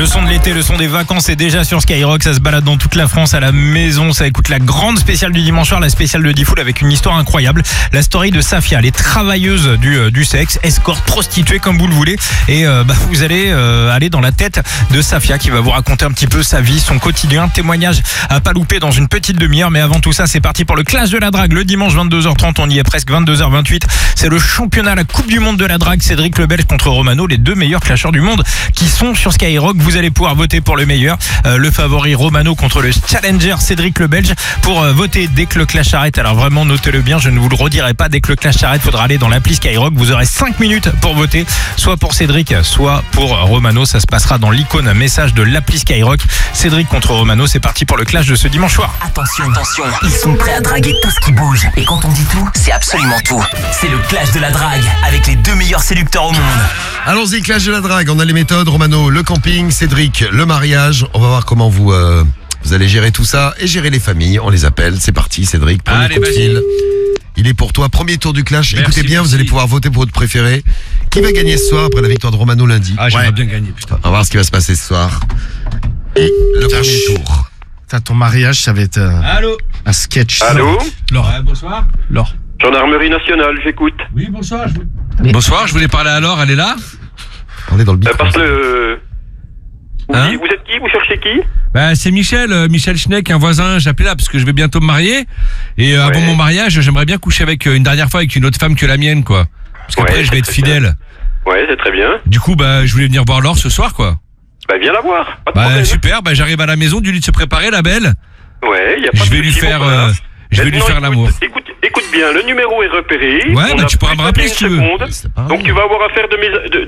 Le son de l'été, le son des vacances est déjà sur Skyrock. Ça se balade dans toute la France, à la maison. Ça écoute la grande spéciale du dimanche soir, la spéciale de Diffoul avec une histoire incroyable. La story de Safia, les travailleuses du sexe, escorte, prostituée comme vous le voulez. Et vous allez aller dans la tête de Safia qui va vous raconter un petit peu sa vie, son quotidien. Témoignage à pas louper dans une petite demi-heure. Mais avant tout ça, c'est parti pour le clash de la drague. Le dimanche 22h30, on y est presque 22h28. C'est le championnat, la Coupe du Monde de la drague. Cédric le Belge contre Romano, les deux meilleurs clasheurs du monde qui sont sur Skyrock. Vous allez pouvoir voter pour le meilleur. Le favori Romano contre le challenger Cédric le Belge. Pour voter dès que le clash arrête, alors vraiment notez-le bien, je ne vous le redirai pas, dès que le clash arrête, il faudra aller dans l'appli Skyrock. Vous aurez 5 minutes pour voter, soit pour Cédric, soit pour Romano. Ça se passera dans l'icône message de l'appli Skyrock. Cédric contre Romano, c'est parti pour le clash de ce dimanche soir. Attention, ils sont prêts à draguer tout ce qui bouge. Et quand on dit tout, c'est absolument tout. C'est le clash de la drague avec les deux meilleurs séducteurs au monde. Allons-y, clash de la drague. On a les méthodes. Romano, le camping. Cédric, le mariage. On va voir comment vous allez gérer tout ça et gérer les familles. On les appelle. C'est parti, Cédric. Premier coup de fil. Il est pour toi. Premier tour du clash. Écoutez bien, vous allez pouvoir voter pour votre préféré. Qui va gagner ce soir après la victoire de Romano lundi? Ah, j'aimerais bien gagner, putain. On va voir ce qui va se passer ce soir. Et le premier tour. Ton mariage, ça va être un sketch. Allô? Laure. Ouais, bonsoir. Laure. Gendarmerie nationale, j'écoute. Oui, bonsoir. Bonsoir, je voulais parler à Laure, elle est là? On est dans le micro. Parce que... Hein? Vous êtes qui? Vous cherchez qui? C'est Michel Schneck, un voisin, j'appelais là parce que je vais bientôt me marier. Et avant mon mariage, j'aimerais bien coucher avec une dernière fois avec une autre femme que la mienne, quoi. Parce qu'après, je vais être fidèle. Ouais, c'est très bien. Du coup, je voulais venir voir Laure ce soir, quoi. Viens la voir. Pas de problème. Super, j'arrive à la maison, du lit de se préparer, la belle. Ouais, y a pas de Je vais lui faire, l'amour. Écoute bien, le numéro est repéré. Ouais, tu pourras me rappeler si tu veux. Donc tu vas avoir affaire de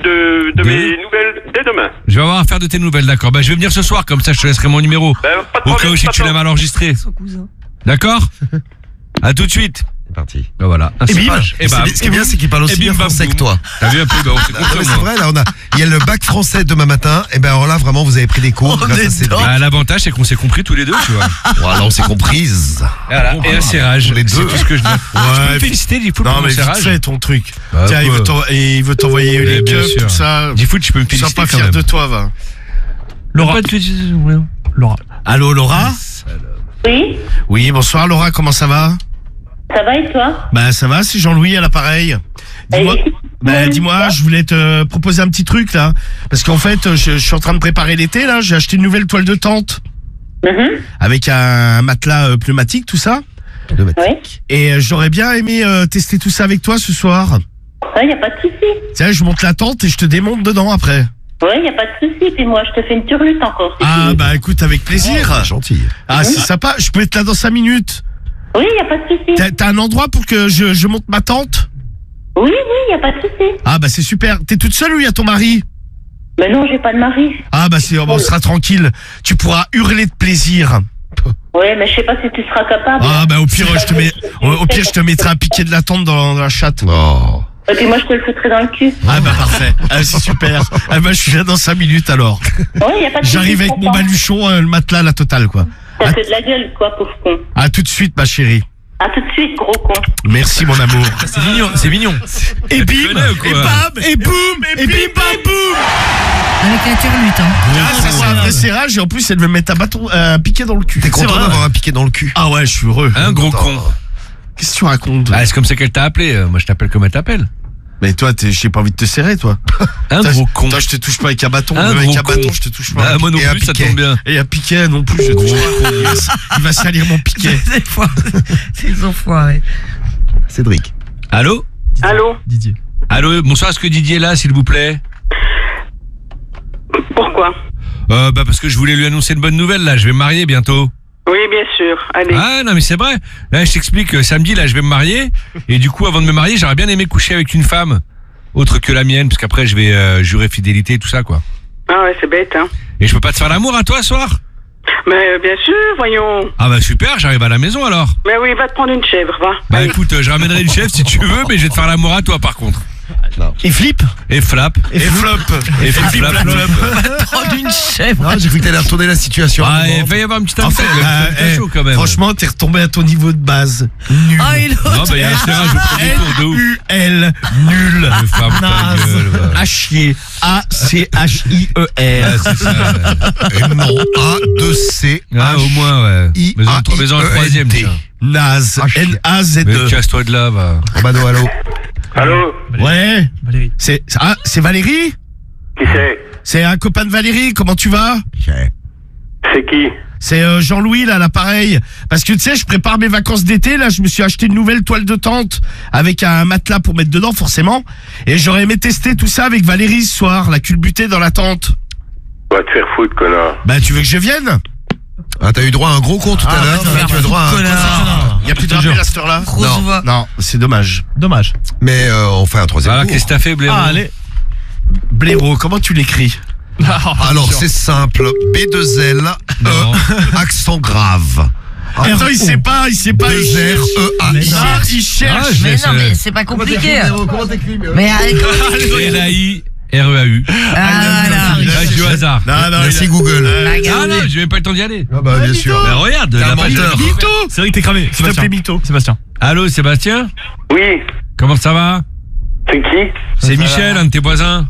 mes nouvelles dès demain. Je vais avoir affaire de tes nouvelles, d'accord. Je vais venir ce soir, comme ça je te laisserai mon numéro. Pas de Au cas problème, où si tu l'as mal enregistré. D'accord? À tout de suite. C'est parti. Voilà. Et bim. Ce qui est bien, c'est qu'il parle aussi bien français que toi. T'as vu un peu, on s'est compris. C'est vrai, là, il y a le bac français demain matin. Et alors là, vraiment, vous avez pris des cours. L'avantage, c'est qu'on s'est compris tous les deux, tu vois. Voilà, on s'est comprises. Voilà. Et un serrage. Les deux. C'est tout ce que je veux. Tu peux me féliciter, Diffoul, pour mon serrage. C'est ton truc. Tiens, il veut t'envoyer les keufs, tout ça. Diffoul, tu peux me féliciter. Sois pas fier de toi, va. Laura. Allô, Laura? Oui. Oui, bonsoir, Laura, comment ça va? Ça va et toi? Ça va, c'est Jean-Louis à l'appareil. Dis-moi, je voulais te proposer un petit truc là. Parce qu'en fait, je suis en train de préparer l'été là. J'ai acheté une nouvelle toile de tente. Avec un matelas pneumatique, tout ça. Oui. Et j'aurais bien aimé tester tout ça avec toi ce soir. Ouais, y a pas de souci. Tiens, je monte la tente et je te démonte dedans après. Ouais, y a pas de souci. Puis moi, je te fais une turlute encore. Écoute, avec plaisir. Gentil. C'est sympa. Je peux être là dans 5 minutes. Oui, y a pas de souci. T'as un endroit pour que je monte ma tente? Oui, y a pas de souci. C'est super. T'es toute seule ou y a ton mari? Non, j'ai pas de mari. On sera tranquille. Tu pourras hurler de plaisir. Ouais, mais je sais pas si tu seras capable. Au pire, je te mettrai un piquet de la tente dans la chatte. Oh. Et puis moi, je te le foutrai dans le cul. Parfait. C'est super. Je suis là dans 5 minutes alors. Ouais, y a pas de souci. J'arrive avec mon baluchon, le matelas, la totale, quoi. T'as fait de la gueule, quoi, pauvre con. À tout de suite, ma chérie. À tout de suite, gros con. Merci, mon amour. C'est mignon. Et bim, et bam, et boum, et bim, bam, boum. Avec la turlute, Ça, c'est un vrai serrage et en plus, elle veut mettre un piquet dans le cul. T'es content d'avoir un piquet dans le cul? Ah ouais, je suis heureux. Un gros con. Qu'est-ce que tu racontes? C'est comme ça qu'elle t'a appelé. Moi, je t'appelle comme elle t'appelle. Mais toi, j'ai pas envie de te serrer, toi. Un gros con. Toi, je te touche pas avec un bâton. Avec un bâton, je te touche pas. Moi non plus, ça tombe bien. Et un piquet non plus, je te touche pas. Il va salir mon piquet. C'est les enfoirés. Cédric. Allô? Didier. Allô, bonsoir, est-ce que Didier est là, s'il vous plaît? Pourquoi? Parce que je voulais lui annoncer une bonne nouvelle, là, je vais me marier bientôt. Oui, bien sûr. Allez. Non, mais c'est vrai. Là, je t'explique, samedi, là, je vais me marier. Et du coup, avant de me marier, j'aurais bien aimé coucher avec une femme. Autre que la mienne, parce qu'après, je vais jurer fidélité et tout ça, quoi. Ah ouais, c'est bête, hein. Et je peux pas te faire l'amour à toi, ce soir? Mais bien sûr, voyons. Super, j'arrive à la maison, alors. Mais oui, va te prendre une chèvre, va. Écoute, je ramènerai une chèvre si tu veux, mais je vais te faire l'amour à toi, par contre. Et flip. Et flap. Et flop. Et flip, flap, flop. Prendre une chèvre. Non, j'ai cru que t'allais retourner la situation. Ah, il va y avoir une petite En fait, c'est chaud quand même. franchement, t'es retombé à ton niveau de base. Nul. Ah, et l'autre. Non, bah, il y a un serrage au premier tour de ouf. N-U-L. Nul. Mais ferme ta Naze. gueule, va. À chier. A-C-H-I-E-R. Ah, c'est ça. Et non, A-2-C. Ah, au moins, ouais. Mais en troisième, tiens. Naze. Ah, chier. Mais N-A-Z-E. casse-toi de là, va. Romano, allô. Allô? Ouais. Valérie. C'est Valérie? Qui c'est? C'est un copain de Valérie. Comment tu vas? C'est qui? C'est Jean-Louis là, à l'appareil. Parce que tu sais, je prépare mes vacances d'été. Là, je me suis acheté une nouvelle toile de tente avec un matelas pour mettre dedans, forcément. Et j'aurais aimé tester tout ça avec Valérie ce soir, la culbutée dans la tente. Va te faire foutre, connard. Bah, tu veux que je vienne? Ah, t'as eu droit à un gros con tout à l'heure. Là, tu as droit à un Connard. Y a plus de rappel à cette heure-là? Grosse voix. Non, c'est dommage. Dommage. Mais on fait un troisième Alors, tour. qu'est-ce que t'as fait, Blaireau? Ah, allez. Blaireau, comment tu l'écris? Alors, c'est simple. B2L, Non. accent grave. Attends, il sait pas, il cherche. E-A-I. Ah, il Ah, cherche. je Mais laisse, non, mais c'est pas compliqué. Comment t'écris Mais comment L-A-I-R-E-A-U. Ah, Il a- Là, du hasard. Non, non, Merci il a- Google. Ah non, j'ai même pas le temps d'y aller. Ah bah, bien sûr. Mais regarde, T'es un la page de- menteur. Mytho. C'est vrai que t'es cramé. S'il te Sébastien. plaît, mytho. Sébastien. Allô, Sébastien? Oui? Comment ça va? C'est qui? C'est Michel, un de tes voisins.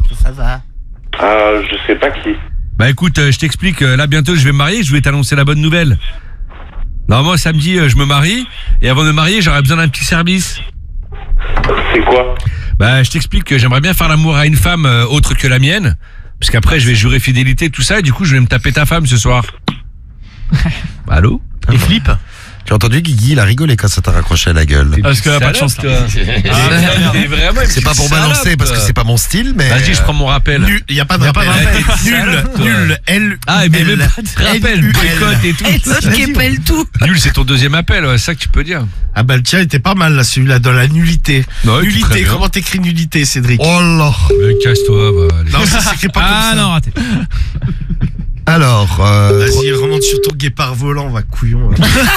Je sais pas qui. Bah écoute, je t'explique, là bientôt je vais me marier, je voulais t'annoncer la bonne nouvelle. Normalement samedi je me marie, et avant de me marier j'aurais besoin d'un petit service. C'est quoi? Bah je t'explique que j'aimerais bien faire l'amour à une femme autre que la mienne, parce qu'après je vais jurer fidélité tout ça, et du coup je vais me taper ta femme ce soir. Allô? Et Flip. Tu as entendu Guigui, il a rigolé quand ça t'a raccroché à la gueule. Parce qu'elle a pas de chance, là. C'est pas pour balancer parce que c'est pas mon style, mais. Vas-y, je prends mon rappel. Nul, il y a pas de rappel. Nul, L. Ah, mais même pas de rappel, boycott et tout. Et l'autre qui épelle tout. Nul, c'est ton deuxième appel, ouais, c'est ça que tu peux dire. Ah bah le tien était pas mal là, celui-là, dans la nullité. Non, il était très Nullité, bien. comment t'écris nullité, Cédric? Oh là. Mais casse-toi, va. Allez. Non, ça s'écrit pas comme Ah ça. non, raté. Alors. Vas-y, remonte sur ton guépard volant, va couillon.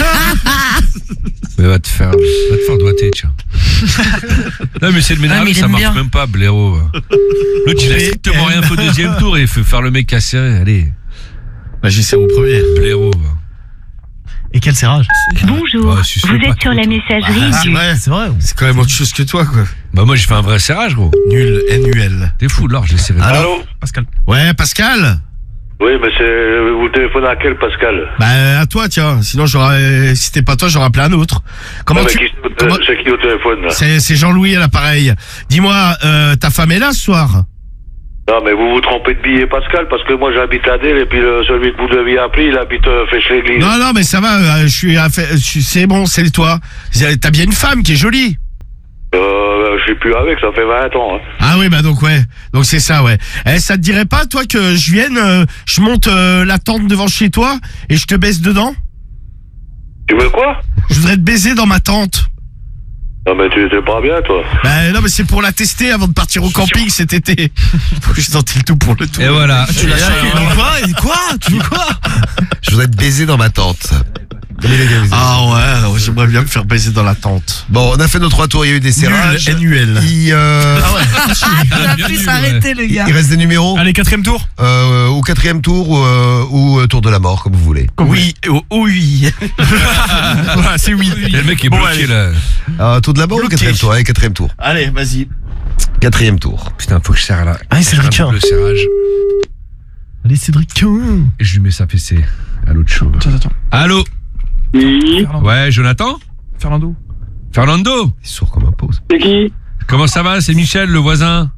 Mais va te faire doigter, tiens. Non, mais c'est de Ah, mais m'énerver, il ça aime marche bien. même pas, blaireau. L'autre, il a strictement rien fait au deuxième tour et il fait faire le mec cassé. Allez, Bah j'essaie au premier. blaireau. Et quel serrage. Bonjour, Bah, si c'est vous pas êtes sur la toi. messagerie C'est du... vrai, C'est vrai. c'est quand même autre chose que toi quoi. Bah, moi, j'ai fait un vrai serrage, gros. Nul, N-U-L. T'es fou, là, je l'ai serré. Allô? Pascal. Ouais, Pascal? Oui, mais vous téléphonez à quel Pascal? Bah à toi tiens, sinon j'aurais, si c'était pas toi j'aurais appelé un autre. Comment Non, mais tu... qui- comment- C'est qui au téléphone, là? C'est Jean-Louis à l'appareil. Dis-moi, ta femme est là ce soir? Non, mais vous vous trompez de billet, Pascal, parce que moi j'habite à Delle et puis celui que vous deviez appeler, il habite Fèche-l'Église. Non, non, mais ça va, c'est bon, c'est toi. T'as bien une femme qui est jolie. Je suis plus avec, ça fait 20 ans. Hein. Ah oui, bah donc ouais, donc c'est ça, ouais. Eh, ça te dirait pas, toi, que je vienne, je monte la tente devant chez toi et je te baisse dedans? Tu veux quoi? Je voudrais te baiser dans ma tente. Non, mais tu étais pas bien, toi. Bah non, mais c'est pour la tester avant de partir au camping cet été. Faut que je tente le tout pour le tout. Et voilà. Tu Quoi? Tu veux quoi? Je voudrais te baiser dans ma tente. Ah ouais, j'aimerais bien me faire baiser dans la tente. Bon, on a fait nos 3 tours, il y a eu des serrages. N-U-L. Il Il a bien pu vu, s'arrêter, le gars. reste des numéros Allez, 4ème tour. Au 4e tour ou tour de la mort, comme vous voulez. Oui, oui. Voilà, c'est oui. Et le mec est Bon, bloqué, allez. là. Tour de la mort ou Bloqué. 4e tour? Allez, 4e tour. Allez, vas-y. 4e tour. Putain, faut que je serre là. Allez, Cédric. Le serrage. Allez, Cédric. Et je lui mets sa fessée à l'autre chose. Attends. Allô? Oui. Ouais, Jonathan? Fernando. Fernando? Il est sourd comme un pause. C'est qui? Comment ça va? C'est Michel, le voisin.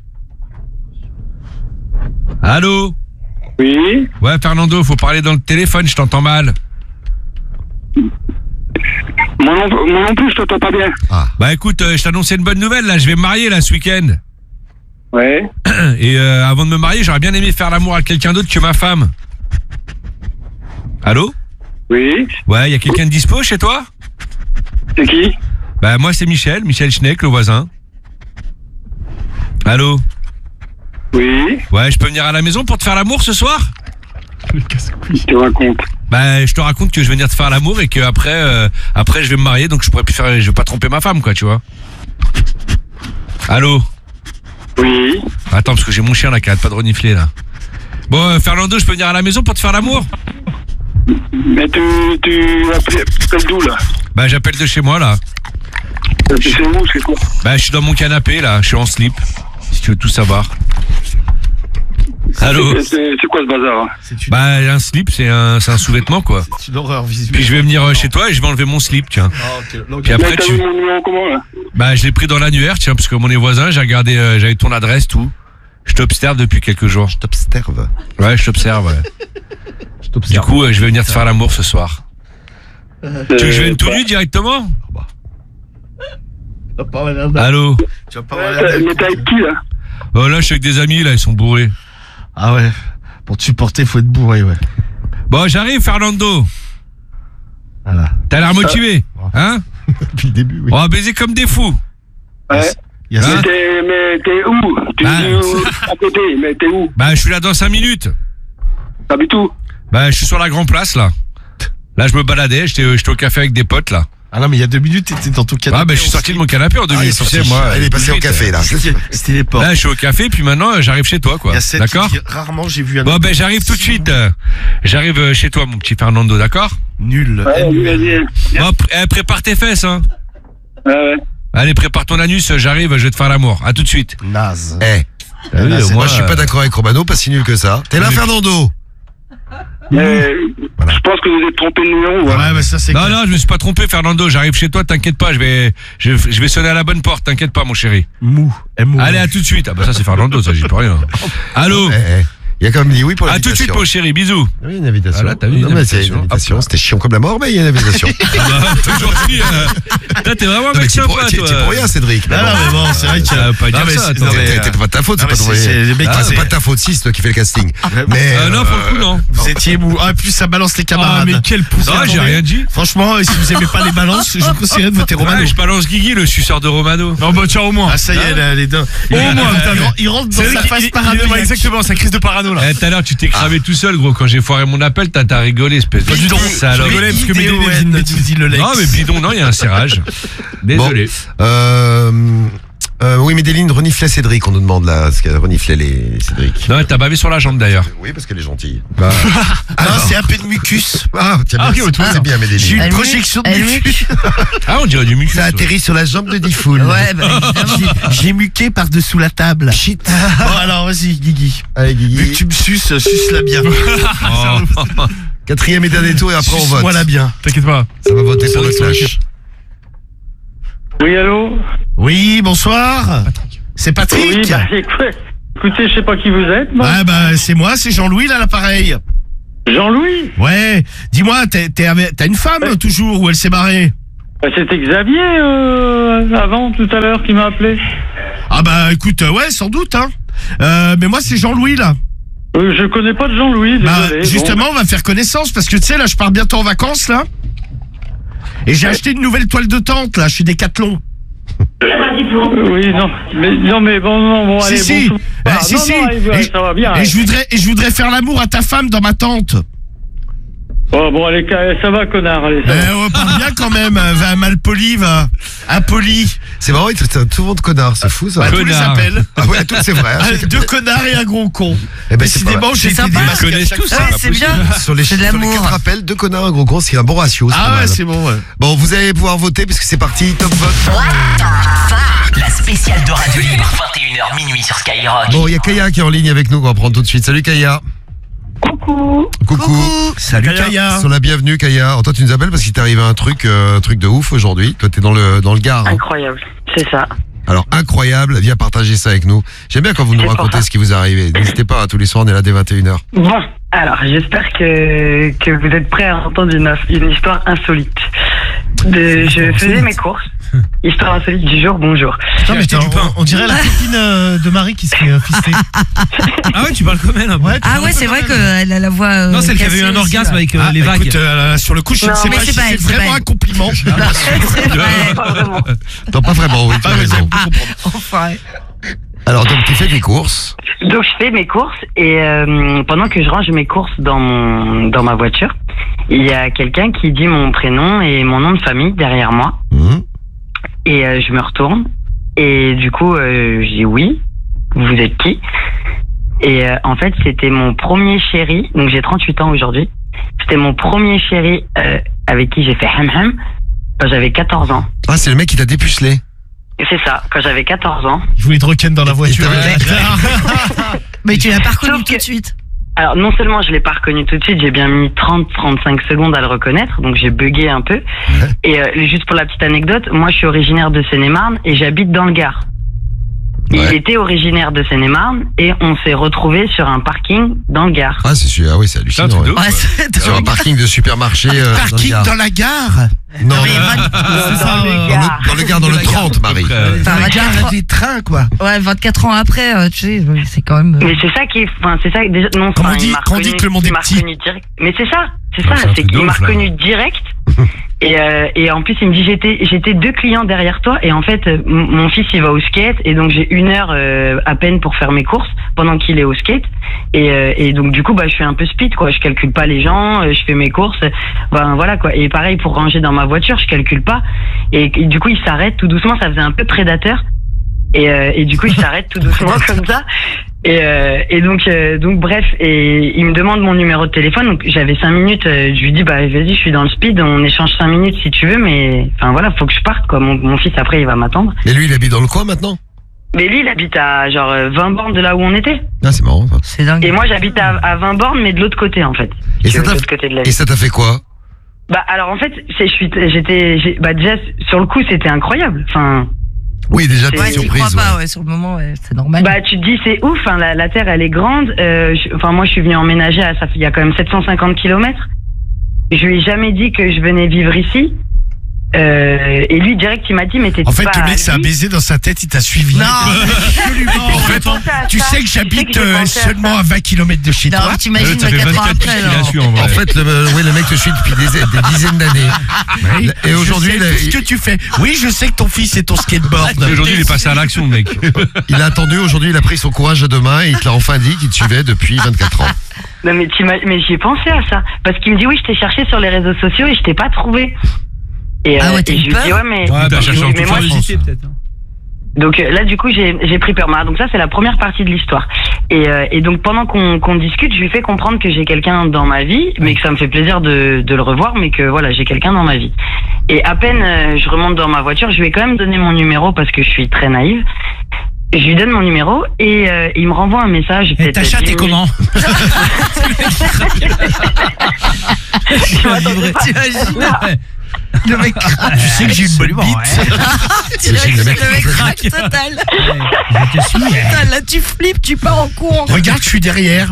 Allô? Oui. Ouais, Fernando, faut parler dans le téléphone, je t'entends mal. Moi non plus, je t'entends pas bien. Bah écoute, je t'annonçais une bonne nouvelle, là, je vais me marier, là, ce week-end. Ouais. Et avant de me marier, j'aurais bien aimé faire l'amour à quelqu'un d'autre que ma femme. Allô? Oui. Ouais, y a quelqu'un de dispo chez toi? C'est qui? Bah moi, c'est Michel Schneck, le voisin. Allô? Oui. Ouais, je peux venir à la maison pour te faire l'amour ce soir? Je te raconte. Bah, je te raconte que je vais venir te faire l'amour et que après je vais me marier, donc je pourrais plus faire, je vais pas tromper ma femme, quoi, tu vois. Allô? Oui. Attends, parce que j'ai mon chien là qui arrête pas de renifler là. Bon, Fernando, je peux venir à la maison pour te faire l'amour? Mais tu appelles d'où là? Bah, j'appelle de chez moi là. C'est où, c'est quoi? Bah, je suis dans mon canapé là, je suis en slip. Si tu veux tout savoir. Allô? C'est quoi ce bazar? Bah, un slip, c'est un sous-vêtement quoi. C'est une horreur visuelle. Puis je vais venir chez toi et je vais enlever mon slip, tiens. Puis après, T'as eu mon numéro comment là? Bah, je l'ai pris dans l'annuaire, tiens, parce que mon voisin, j'ai regardé, j'avais ton adresse, tout. Je t'observe depuis quelques jours. T'observes. Ouais, je t'observe, ouais. Du coup, je vais venir te faire l'amour ce soir. Tu veux que je vienne tout nu directement? Allô? Tu vas pas avoir l'air Mais t'es avec qui là? Oh là, je suis avec des amis, là, ils sont bourrés. Ah ouais. Pour te supporter, faut être bourré, ouais. Bon, j'arrive, Fernando. Voilà. T'as l'air motivé, hein? Depuis le début, oui. On va baiser comme des fous. Ouais. Il y a ça. Mais t'es où? Tu Ah. es où à côté, mais t'es où? Bah, je suis là dans 5 minutes. T'habites où? Bah, je suis sur la Grand Place, là. Là, je me baladais, j'étais au café avec des potes, là. Ah non, mais il y a 2 minutes, t'étais dans ton canapé. Ah, bah, je suis sorti de mon canapé en 2 Ah, il est minutes, tu sais, sorti. moi. Il est passé au 2 café, là. C'était les portes. Là, je suis au café, puis maintenant, j'arrive chez toi, quoi. Il y a 7 D'accord? Rarement j'ai vu un. Bon, ben, j'arrive tout de suite. J'arrive chez toi, mon petit Fernando, d'accord? Nul. Ouais, vas-y. Bon, prépare tes fesses, hein. Ouais. Allez, prépare ton anus, j'arrive, je vais te faire l'amour. À tout de suite. Naze. Eh, Là, c'est- moi je suis pas d'accord avec Romano, pas si nul que ça. T'es là, Fernando? Je pense que vous êtes trompé de numéro. Ouais, Ouais. mais ça c'est Non, clair. non, je me suis pas trompé, Fernando. J'arrive chez toi, t'inquiète pas, je vais sonner à la bonne porte, t'inquiète pas, mon chéri. Mou. M-O. Allez, à tout de suite. Ah, bah, ça, c'est Fernando, ça, j'y peux rien. Allô? Il a quand même dit oui pour À tout de suite, l'invitation. mon chéri, bisous. Oui, une invitation. Ah, là, t'as vu, Non, une mais c'est invitation. une invitation. C'était chiant comme la mort, mais il y a une invitation. Toujours si, toi, t'es vraiment un Non, mais mec t'es pour sympa, t'es toi. pour rien, Cédric. Ah non, mais bon, c'est vrai que. Ça veut pas Non, dire mais ça, c'est- attends. non, mais, T'es pas de ta faute, c'est non, pas mais ton c'est les mecs, c'est pas de ta faute si c'est toi qui fais le casting. Mais Non, pour le coup, non. Vous étiez mou. Ah, plus ça balance les camarades. quel pouce. Non, j'ai rien dit. Franchement, si vous aimez pas les balances, je vous conseillerais de voter Romano. Ouais, je balance Guigui, le suceur de Romano. Non, bah, tiens, au moins. Ah, ça y est, là, les deux. Au moins, putain, Il rentre dans C'est sa vrai phase qu'il- paranoïaque. exactement, sa crise de parano, là. Tout à l'heure, tu t'es cramé tout seul, gros. Quand j'ai foiré mon appel, t'as rigolé, espèce de Bidon. salope. Je rigolais parce que Médéline vient de me dire. dit le Lex. Non, mais bidon, non, il y a un serrage. Désolé. oui, mais Médéline reniflait Cédric, on nous demande là, parce qu'elle reniflait les Cédric. Non, t'as bavé sur la jambe d'ailleurs. Oui, parce qu'elle est gentille. Bah, Ah, c'est un peu de mucus. Ah, tiens, Ah, merci. ok, C'est bien, J'ai Médéline. une Elle projection de elle mucus. ah, on dirait du mucus. Ça atterrit sur la jambe de Diffoul. Ouais, bah évidemment. J'ai muqué par-dessous la table. Shit. Bon, alors, vas-y, Guigui. Allez, Vu que Guigui. tu me suce-la bien. Oh. Quatrième et dernier tour et après on vote. Suce-moi-la bien. T'inquiète pas. Ça va voter pour le clash. Oui, allô? Oui, bonsoir. C'est Patrick. Oui, bah, écoutez, je sais pas qui vous êtes, moi. Ouais, bah, c'est moi, c'est Jean-Louis, là, l'appareil. Jean-Louis? Ouais. Dis-moi, t'as une femme, toujours, ou elle s'est barrée? C'était Xavier, avant, tout à l'heure, qui m'a appelé. Ah, bah, écoute, ouais, sans doute, hein. Mais moi, c'est Jean-Louis, là. Je connais pas de Jean-Louis, Bah, désolé. justement, on va faire connaissance, parce que, tu sais, là, je pars bientôt en vacances, là. Et j'ai acheté une nouvelle toile de tente, là, chez Decathlon. Oui, non, mais bon, allez, Si. bon. Si, non, si. non, allez, ça va bien. Et je voudrais faire l'amour à ta femme dans ma tente. Oh, bon, allez, ça va, connard, allez, ça va. On parle bien quand même, va mal poli, va. Impoli. C'est marrant, il traite souvent de connard, c'est fou ça. À tous les Connard. appels. Ah ouais, tout c'est vrai. hein, Deux connards et un gros con. Eh ben, c'est pas Décidément, j'ai été sympa. démasqué à Connaissent chaque tous, fois. c'est Ouais, pas c'est bien. Sur les, C'est de sur les l'amour. 4 appels, 2 connards, un gros con, c'est un bon ratio. C'est pas Ah ouais, mal. c'est bon, ouais. Bon, vous allez pouvoir voter puisque c'est parti, top vote. La spéciale de Radio Libre, 21h minuit sur Skyrock. Bon, il y a Kaya qui est en ligne avec nous qu'on va prendre tout de suite. Salut Kaya. Coucou. Coucou. Salut Kaya. Sur la bienvenue Kaya. Oh, toi tu nous appelles parce qu'il t'est arrivé un truc de ouf aujourd'hui. Toi t'es dans le Gard. Hein. Incroyable, c'est ça. Alors incroyable, viens partager ça avec nous. J'aime bien quand vous nous C'est pour racontez ça. ce qui vous est arrivé. N'hésitez pas, tous les soirs on est là dès 21h. Bon, alors j'espère que vous êtes prêts à entendre une histoire insolite. Je faisais mes courses. Histoire insolite du jour, bonjour. Attends, mais on dirait la copine de Marie qui se fait fister. Ah ouais, tu parles comme elle un peu. Ah ouais, c'est vrai qu'elle a la voix. Non, celle qui avait eu un cassée aussi, orgasme là. avec Ah, les vagues. écoute, sur le coup, je ne Non, sais mais pas c'est si pas c'est elle, c'est vraiment pas un elle. compliment. C'est vrai. Pas vraiment. Non, pas vraiment, oui, tu as Ah, mais raison. on peut comprendre. Enfin. Alors donc tu fais tes courses. Donc je fais mes courses et pendant que je range mes courses dans ma voiture, il y a quelqu'un qui dit mon prénom et mon nom de famille derrière moi. Mhm. Et je me retourne et du coup je dis oui vous êtes qui? Et en fait, c'était mon premier chéri, donc j'ai 38 ans aujourd'hui. C'était mon premier chéri avec qui j'ai fait ham-ham quand j'avais 14 ans. Ah, c'est le mec qui t'a dépucelé. C'est ça, quand j'avais 14 ans. Je voulais te rock'n'roll dans la voiture. Mais tu l'as pas reconnu Sauf tout de que- suite. Alors non seulement je l'ai pas reconnu tout de suite, j'ai bien mis 30-35 secondes à le reconnaître, donc j'ai bugué un peu. Et juste pour la petite anecdote, moi je suis originaire de Seine-et-Marne et j'habite dans le Gard. Il était originaire de Seine-et-Marne et on s'est retrouvés sur un parking dans le Gard. Ah, c'est sûr. Ah oui, c'est Putain, hallucinant. truc de ouais. ouf. Ouais, c'est Sur un parking de supermarché. Parking dans la gare. Non, Non, mais Dans le dans Gard. le Gard, dans le 30, Marie. Dans la 24 gare ans. des trains, quoi. Ouais, 24 ans après, tu sais, c'est quand même. Mais c'est ça qui est, enfin c'est ça déjà non. Quand on enfin, dit- il m'a quand on dit reconnu- que le monde il est m'a petit. reconnu direct. Mais c'est ça, c'est un c'est truc de qu'il m'a ouf, là. reconnu direct. Et en plus il me dit j'étais 2 clients derrière toi et en fait mon fils il va au skate et donc j'ai 1 heure à peine pour faire mes courses pendant qu'il est au skate et donc du coup bah je suis un peu speed quoi, je calcule pas les gens, je fais mes courses, ben voilà quoi. Et pareil pour ranger dans ma voiture, je calcule pas et du coup il s'arrête tout doucement, ça faisait un peu prédateur. Et du coup il s'arrête tout doucement comme ça et donc bref, et il me demande mon numéro de téléphone, donc j'avais 5 minutes, je lui dis bah vas-y je suis dans le speed, on échange 5 minutes si tu veux, mais enfin voilà faut que je parte quoi, mon fils après il va m'attendre. Et lui, il habite dans le coin maintenant? Mais lui il habite à genre 20 bornes de là où on était Ah, c'est marrant, ça. C'est dingue. et moi j'habite à 20 bornes mais de l'autre côté en fait. Et De ça t'a l'autre côté de la et ville. ça t'a fait quoi? Bah alors en fait bah déjà sur le coup c'était incroyable, enfin Oui, déjà, t'es Ouais, tu surprise. crois pas, ouais. ouais, sur le moment, ouais, c'est normal. bah tu te dis c'est ouf, hein, la terre elle est grande, enfin moi je suis venu emménager à ça, il y a quand même 750 kilomètres. Je lui ai jamais dit que je venais vivre ici. Et lui direct il m'a dit mais t'es En fait, pas le mec, c'est un lui. baiser dans sa tête, il t'a suivi. Non. Absolument. En fait, J'ai pensé à tu ça. sais que Tu sais j'habite que j'ai pensé à seulement ça. à 20 km de chez Non, toi. mais t'imagines Ça fait 24 ans 24 après, qu'il a alors. su en vrai. En fait, le mec te suit depuis des dizaines d'années. Oui. Et aujourd'hui, je sais tout ce que tu fais. Oui, je sais que ton fils est ton skateboard. Aujourd'hui, il est passé à l'action, le mec. il a attendu, aujourd'hui, il a pris son courage à deux mains et il te l'a enfin dit qu'il te suivait depuis 24 ans. Non mais mais j'y ai pensé à ça parce qu'il me dit oui je t'ai cherché sur les réseaux sociaux et je t'ai pas trouvé. Et, Ah ouais, t'as et eu je lui peur dis ouais mais t'as cherché en mais toute moi, la France. peut-être. donc là du coup j'ai pris peur. Donc ça c'est la première partie de l'histoire. Et donc pendant qu'on discute, je lui fais comprendre que j'ai quelqu'un dans ma vie, mais que ça me fait plaisir de le revoir, mais que voilà j'ai quelqu'un dans ma vie. Et à peine je remonte dans ma voiture, je lui ai quand même donné mon numéro parce que je suis très naïve. Je lui donne mon numéro et il me renvoie un message. Et peut-être ta chatte 10 est comment? Tu m'attendais pas. T'imagines le mec craque. Tu sais que j'ai une bonne Absolument, bite. Direct, le mec le mec craque. craque total. Je te suis. Putain, là, tu flippes, tu pars en courant. Regarde, je suis derrière.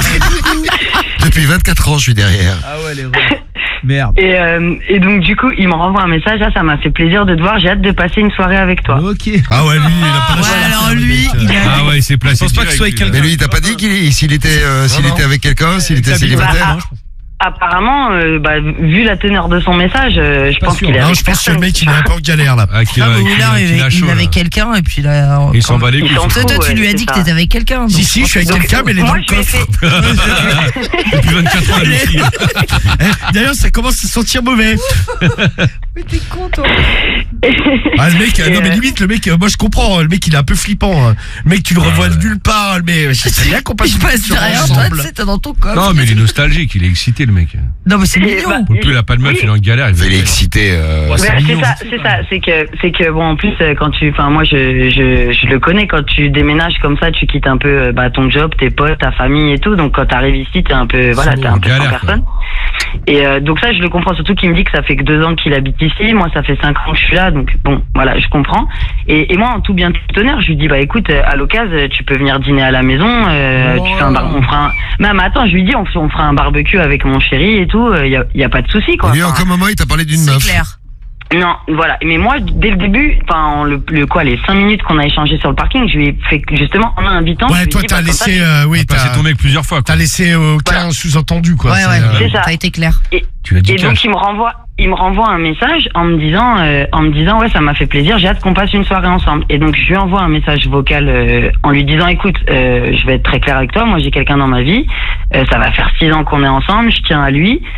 Depuis 24 ans, je suis derrière. Ah ouais, les merde. Et donc du coup, il me renvoie un message. Là, ça m'a fait plaisir de te voir. J'ai hâte de passer une soirée avec toi. Ok. Ah ouais, lui, il a pas Ouais, alors lui, il a. Ah ouais, il s'est placé. Je pense pas que ce soit direct, quelqu'un- Mais lui, il t'a pas dit s'il était, s'il était avec quelqu'un, s'il était célibataire? Apparemment, vu la teneur de son message, je pense qu'il est Non, avec je pense que le personne. mec, il est un peu en galère, là. Ah, qu'il a- Ah, qu'il a- là, qu'il a il chaud, avait là. quelqu'un et puis là. Il s'en bat les Il couilles. s'en Toi, fout, tu lui ouais, as dit c'est que ça. t'étais avec quelqu'un. Si, si, je suis avec Donc, quelqu'un, mais elle est dans moi, le je lui ai coffre. fait- Depuis 24 ans, elle aussi. D'ailleurs, ça commence à sentir mauvais. Mais t'es con, toi. Ah, le mec, non, mais limite, le mec, moi je comprends, le mec, il est un peu flippant. hein. Le mec, tu le revois de nulle part, mais c'est bien qu'on passe Je passe sur derrière toi, ensemble. tu sais, t'es dans ton coffre. Non, mais il est nostalgique, il est excité, le mec. Non, mais c'est Et mignon. bah, En plus, il a pas de meuf, Oui. il est en galère. Il est excité. Ouais, c'est ça, c'est que bon en plus quand moi je le connais, quand tu déménages comme ça, tu quittes un peu ton job, tes potes, ta famille et tout, donc quand t'arrives ici t'es un peu voilà, t'es un peu sans galère, personne. Et donc ça je le comprends, surtout qu'il me dit que ça fait que 2 ans qu'il habite ici, moi ça fait 5 ans que je suis là, donc bon voilà je comprends. Et moi en tout bien tout honneur, je lui dis écoute à l'occasion tu peux venir dîner à la maison, tu fais on fera même attends je lui dis on fera un barbecue avec mon chéri et tout, y a pas de souci quoi. Lui, en quel moment, il t'a parlé d'une C'est meuf? clair. Non, voilà. Mais moi, dès le début, les 5 minutes qu'on a échangé sur le parking, je lui ai fait justement en invitant. je lui Ouais, ai toi, dit, t'as comme ça, laissé, oui, T'as passé ton mec plusieurs fois, quoi. t'as laissé aucun sous-entendu, quoi. Ouais, ouais. C'est ça. Ça a été clair. Tu l'as dit Et donc cash. il me renvoie un message en me disant ouais ça m'a fait plaisir, j'ai hâte qu'on passe une soirée ensemble. Et donc je lui envoie un message vocal en lui disant écoute je vais être très clair avec toi, moi j'ai quelqu'un dans ma vie, ça va faire 6 ans qu'on est ensemble, je tiens à lui.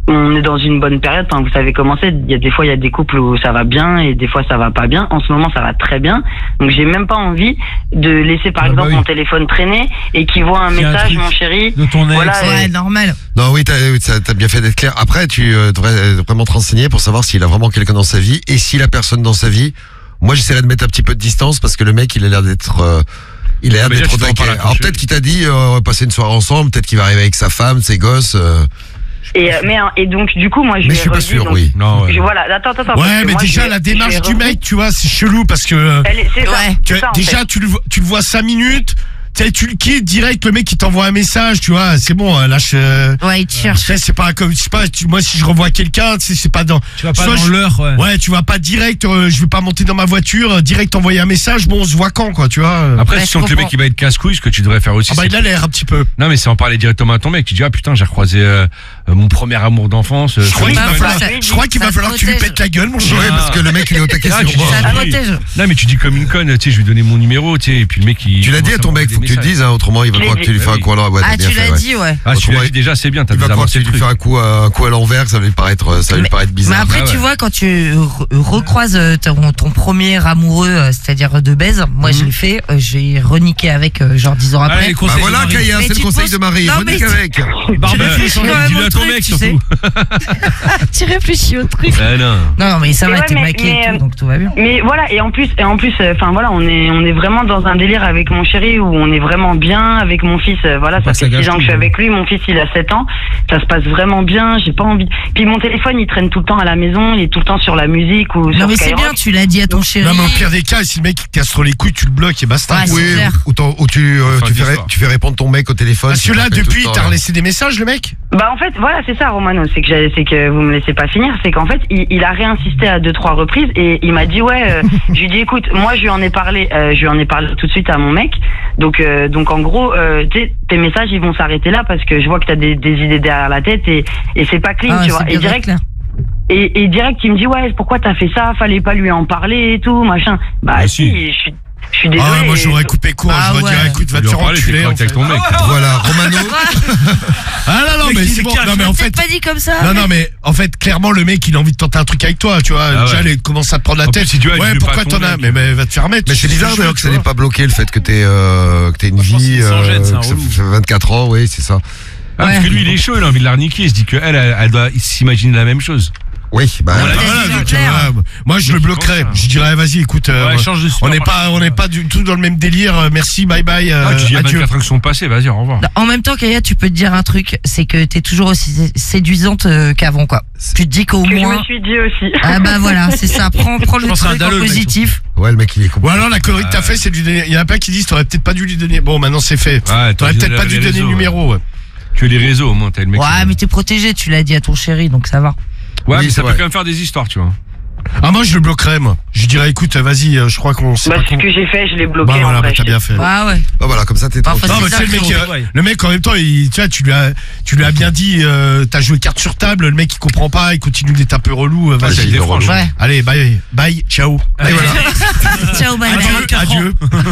on est dans une bonne période. Enfin, vous savez comment c'est. Il y a des fois, il y a des couples où ça va bien et des fois ça va pas bien. En ce moment, ça va très bien. Donc, j'ai même pas envie de laisser, par exemple, mon téléphone traîner et qu'il voit un message, mon chéri. De ton ex. Voilà, Ouais, normal. Non, oui, t'as bien fait d'être clair. Après, tu devrais vraiment te renseigner pour savoir s'il a vraiment quelqu'un dans sa vie et si la personne dans sa vie. Moi, j'essaierais de mettre un petit peu de distance parce que le mec, il a l'air d'être il a l'air d'être au taquet. Alors peut-être qu'il t'a dit on va passer une soirée ensemble, peut-être qu'il va arriver avec sa femme, ses gosses. Et donc, du coup, moi, je Mais lui je ai suis pas redit, sûr, donc, oui. Non, ouais. Voilà, attends. parce Ouais, que mais moi, déjà, la démarche du mec, tu vois, c'est chelou parce que. C'est ça, Ouais. c'est ça, en Déjà, fait. tu le vois 5 minutes. Tu sais, tu le quittes direct, le mec il t'envoie un message, tu vois, c'est bon, lâche. Ouais, il te cherche. C'est pas comme, je sais pas, moi si je revois quelqu'un, tu sais, c'est pas dans. Tu vas pas soit dans je- l'heure, ouais. Ouais, tu vas pas direct, je vais pas monter dans ma voiture, direct envoyer un message, bon, on se voit quand, quoi, tu vois. Après, Ouais, si je tu sens que le mec comprends. il va être casse-couille, ce que tu devrais faire aussi. Ah bah c'est- il a l'air un petit peu. Non, mais c'est en parler directement à ton mec. Tu dis, ah putain, j'ai recroisé mon premier amour d'enfance. Je crois qu'il bah, va voilà. falloir, je crois qu'il va Ça falloir que tu lui protège. pètes la gueule, mon chéri. Ouais, parce que le mec, il est au taquet Ah, sur tu moi. dis Ça ça. protège. Non, mais tu dis comme une conne, tu sais, je lui donnais mon numéro, tu sais, et puis le mec il. Tu l'as dit à ton mec, faut que tu le dises, hein, autrement il va Je l'ai croire que tu lui dit. fais un coup à l'envers. Ouais, Ah, t'as bien tu fait, l'as ouais. dit, ouais. Ah, si tu l'as Autrement, dit déjà, c'est bien, t'as Il va déjà croire que avancé tu le lui truc. fais un coup à l'envers, ça va lui paraître Mais bizarre. après, Ah ouais. tu vois, quand tu recroises ton premier amoureux, c'est-à-dire de baise, moi je l'ai fait, j'ai reniqué avec genre 10 ans Allez, après. les Bah conseils voilà, de Marie. Kaya, Mais c'est le tu conseil penses- de Marie. Non, Renique mais- avec. réfléchis quand même Dis-le au à ton truc, mec tu sais. surtout. Tu réfléchis au truc. Ah non. Non, mais ça Mais va, ouais, t'es mais- maquillé et mais, tout, donc tout va bien. Mais voilà, et en plus, enfin voilà, on est vraiment dans un délire avec mon chéri où on est vraiment bien avec mon fils. Voilà, ça que ça fait gâche 6 ans que je suis tout, avec lui. Mon fils, il a 7 ans. Ça se passe vraiment bien. J'ai pas envie. Puis mon téléphone, il traîne tout le temps à la maison. Il est tout le temps sur la musique ou sur Non, mais c'est Skyrock. bien, tu l'as dit à ton chéri. Non, mais au pire des cas, si le mec il te casse trop les couilles, tu le bloques et basta. Ouais, c'est Oui, clair. ou tu Fin d'histoire. fais répondre ton mec au téléphone. Parce que tu là, t'appelles tout depuis, le temps, t'as là. relaissé des messages, le mec? Bah en fait, voilà, c'est ça, Romano. C'est que vous me laissez pas finir. C'est qu'en fait, il a réinsisté à 2-3 reprises et il m'a dit ouais. Je lui ai dit écoute, moi je lui en ai parlé tout de suite à mon mec. Donc en gros, tu sais, tes messages ils vont s'arrêter là parce que je vois que t'as des idées derrière la tête et c'est pas clean, Ah, tu c'est vois. bien Et direct, clair. et direct, il me dit ouais, pourquoi t'as fait ça? Fallait pas lui en parler et tout, machin. Bah Ah, si, je suis désolé. Ah, moi j'aurais coupé court, Ah, j'aurais dit ouais. écoute, va Tu te lui en faire parlais, t'es enculer. en correct avec fait. ton mec. Voilà, Romano. Ah non, mais c'est bon. Non, mais en fait. Peut-être pas dit comme ça. Non, mais en fait, clairement, le mec, il a envie de tenter un truc avec toi, tu vois. Ah Déjà, ouais. il commence à te prendre la En tête. plus, si tu vois, ouais, dis-le pourquoi pas à ton t'en as? mec. Mais va te faire mettre. Mais c'est bizarre d'ailleurs que ça n'est n'ait pas bloqué le fait que t'aies une Franchement, vie, c'est sans gêne, c'est un que ça relou. fait 24 ans, oui, c'est ça. Ah, parce que lui, il est chaud, il a envie de la reniquer. Il se dit qu'elle, elle doit s'imaginer la même chose. Oui, bah, Voilà. Voilà, dit donc, clair. moi je le bloquerais. Je dirais vas-y, écoute, change de on n'est pas du tout dans le même délire. Merci, bye bye. Ah, tu dis, il y a Adieu. 24 ans qui sont passés, vas-y, au revoir. En même temps, Kaya, tu peux te dire un truc, c'est que t'es toujours aussi séduisante qu'avant, quoi. Tu te dis qu'au Que je moins. me suis dit aussi. Ah bah voilà, c'est ça. Prends le pense à un truc en Dallol, mec, positif. ouais, le mec il est Ou complètement. alors la connerie que t'as fait, c'est de lui donner. Il y en a pas qui disent t'aurais peut-être pas dû lui donner. Bon, maintenant c'est fait. Ouais, T'aurais peut-être pas dû les donner le réseaux, numéro. Ouais. Que les réseaux, au moins, t'as le mec. Ouais, mais t'es protégé, tu l'as dit à ton chéri, donc ça va. Ouais, Oui, mais c'est ça peut vrai. quand même faire des histoires, tu vois. Ah, moi je le bloquerais, moi. Je dirais écoute, vas-y, je crois qu'on sait Bah pas ce con. que j'ai fait, je l'ai bloqué. Bah en voilà, vrai, bah, t'as je- bien fait. Ah ouais. Bah voilà, comme ça t'es Parfois, tranquille. Non, mais c'est tu sais, ça, le mec, le mec en même temps, tu vois, tu lui as bien dit, t'as joué carte sur table, le mec il comprend pas, il continue d'être un peu relou. Ah, Vas-y, j'ai été été franche. relou. Ouais. allez, bye, ciao. Et voilà. Ciao, bye Adieu.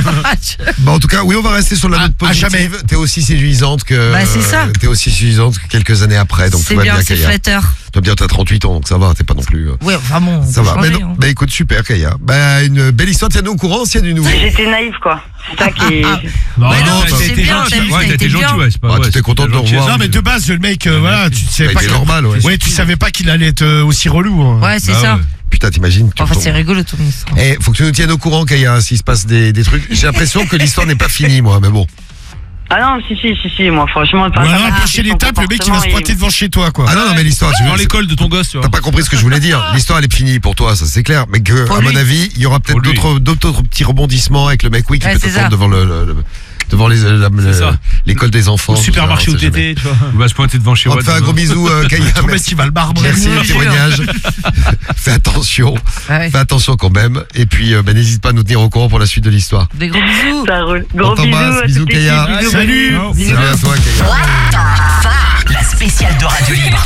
Bah en tout cas, oui, on va rester sur la note À jamais. positive. T'es aussi séduisante que. Bah, c'est ça. T'es aussi séduisante que quelques années après, donc tout C'est va bien, bien, c'est Kaya. flatteur. Toi bien, t'as 38 ans, donc ça va, t'es pas non plus. Ouais, vraiment. Ça va. Mais non, bah écoute, super, Kaya. Bah une belle histoire. Tiens-nous au courant s'il y a du nouveau. J'étais naïve, quoi. C'est ça qui est. Non, non, c'est t'as été bien, gentil. t'as vu, Ouais, t'as t'as été été gentil, bien. ouais, c'est pas Ah, ouais, t'étais content de le gentil. revoir. Non, mais de base, le mec, voilà, tu Ça savais a pas été qu'il- normal, ouais. Ouais, tu savais pas qu'il allait être aussi relou. hein. Ouais, c'est Bah ça. ouais. Putain, t'imagines tu Enfin, retombes. c'est rigolo ton histoire. Eh, faut que tu nous tiennes au courant, Kaya, s'il se passe des trucs. J'ai l'impression que l'histoire n'est pas finie, moi, mais bon. Ah non, si, moi franchement. Ou alors, la prochaine étape, le mec il va se pointer devant chez toi, quoi. Ah non, non, mais l'histoire, tu Dans veux. l'école de ton gosse, tu vois. T'as pas compris ce que je voulais dire. L'histoire, elle est finie pour toi, ça c'est clair. Mais que, Pour à mon lui. avis, il y aura peut-être Pour lui. d'autres petits rebondissements avec le mec, oui, qui Ouais, peut te c'est ça. prendre devant ça. l'école des enfants. Au tout supermarché ça, où on sait jamais. t'étais, tu vois. Il va se pointer devant chez On Watt. te fait un gros bisou, Kaya. Ton mec Merci. il va le barbe. Merci Je le te jure. témoignage. Fais attention. Ouais. Fais attention quand même. Et puis, n'hésite pas à nous tenir au courant pour la suite de l'histoire. Des gros bisous. Ça roule. On Gros t'embrasse. bisous. à Bisous, toute Kaya. l'équipe. Bisous, Salut. bisous. Salut à toi, Kaya. La spéciale de Radio Libre, 21h.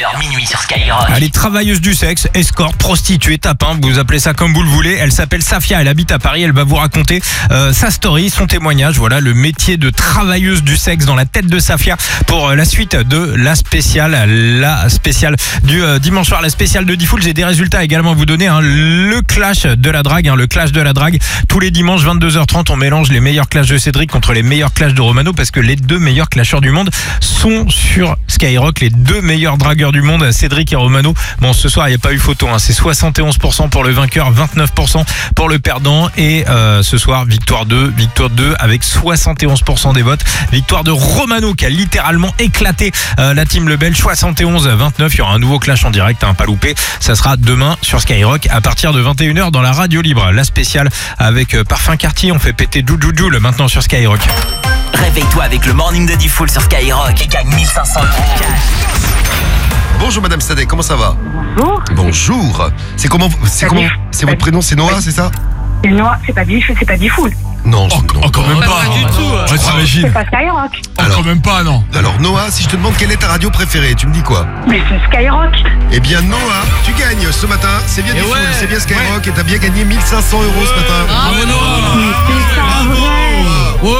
21h minuit sur Skyrock. Elle est travailleuse du sexe, escorte, prostituée, tapin, vous appelez ça comme vous le voulez. Elle s'appelle Safia, elle habite à Paris, elle va vous raconter sa story, son témoignage. Voilà le métier de travailleuse du sexe dans la tête de Safia pour la suite de la spéciale du dimanche soir, la spéciale de Diffoul. J'ai des résultats également à vous donner, hein. Le clash de la drague, le clash de la drague. Tous les dimanches 22h30, on mélange les meilleurs clashs de Cédric contre les meilleurs clashs de Romano parce que les deux meilleurs clasheurs du monde sont sur Skyrock, les deux meilleurs dragueurs du monde, Cédric et Romano. Bon, ce soir, il n'y a pas eu photo, hein. C'est 71% pour le vainqueur, 29% pour le perdant. Et ce soir, victoire 2 avec 71% des votes. Victoire de Romano qui a littéralement éclaté la team Lebel, 71-29. Il y aura un nouveau clash en direct, hein, pas loupé. Ça sera demain sur Skyrock à partir de 21h dans la radio libre. La spéciale avec Parfum Cartier, on fait péter Joule maintenant sur Skyrock. Réveille-toi avec le morning de Diffoul sur Skyrock et gagne 1500 € cash. Bonjour Madame Sadek, comment ça va? Bonjour. Bonjour. C'est votre prénom, c'est Noah, c'est ça? C'est Noah, c'est pas Diffoul. Non, Encore même pas. du tout. Je t'imagine. C'est pas Skyrock. Encore même pas, non. Alors Noah, si je te demande quelle est ta radio préférée, tu me dis quoi? Mais c'est Skyrock. Eh bien Noah, tu gagnes ce matin, c'est bien Diffoul, ouais, c'est bien Skyrock et t'as bien gagné 1500 € ce matin. Bravo, Noah. C'est pas vrai.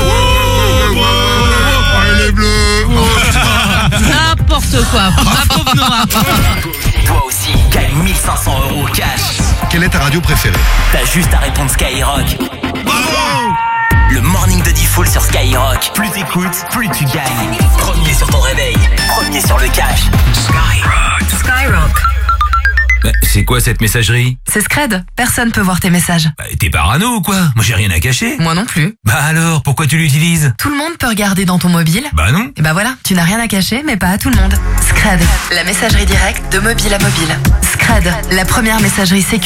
Les bleus. N'importe quoi. Bravo Noah. Toi aussi, gagne 1500 € cash. Quelle est ta radio préférée? T'as juste à répondre Skyrock. Le morning de Diffoul sur Skyrock. Plus t'écoutes, plus tu gagnes. Premier sur ton réveil, premier sur le cash. Skyrock. C'est quoi cette messagerie? C'est Scred. Personne peut voir tes messages. T'es parano ou quoi? Moi j'ai rien à cacher. Moi non plus. Bah alors, pourquoi tu l'utilises? Tout le monde peut regarder dans ton mobile. Bah non. Et bah voilà, tu n'as rien à cacher, mais pas à tout le monde. Scred, la messagerie directe de mobile à mobile. Scred, la première messagerie sécuritaire.